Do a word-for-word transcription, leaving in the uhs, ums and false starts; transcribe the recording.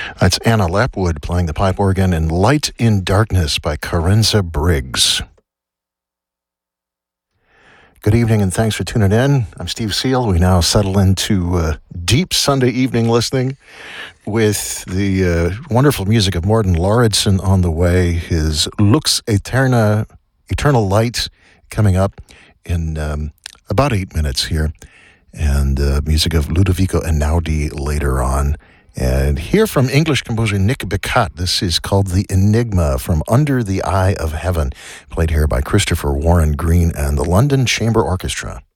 That's Anna Lapwood playing the pipe organ in Light in Darkness by Carenza Briggs. Good evening and thanks for tuning in. I'm Steve Seal. We now settle into uh, deep Sunday evening listening with the uh, wonderful music of Morten Lauridsen on the way. His Lux Eterna, Eternal Light coming up in um, about eight minutes here. And uh, music of Ludovico Einaudi later on. And here from English composer Nick Bicat, this is called The Enigma from Under the Eye of Heaven, played here by Christopher Warren Green and the London Chamber Orchestra.